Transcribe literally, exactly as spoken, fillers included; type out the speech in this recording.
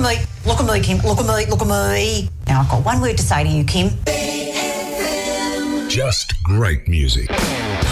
me, look at me, Kim, look at me, look at me. Now I've got one word to say to you, Kim. Just great music.